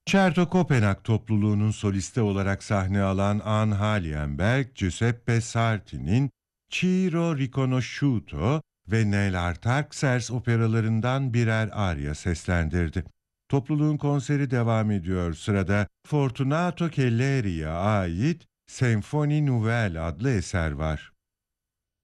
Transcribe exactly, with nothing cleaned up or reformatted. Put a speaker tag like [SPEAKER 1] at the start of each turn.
[SPEAKER 1] Concerto Kopenhag topluluğunun solisti olarak sahne alan Anne Halienberg, Giuseppe Sarti'nin Ciro Riconosciuto ve Nel Artaxerxes operalarından birer arya seslendirdi. Topluluğun konseri devam ediyor. Sırada Fortunato Kelleri'ye ait Senfoni Nouvelle adlı eser var.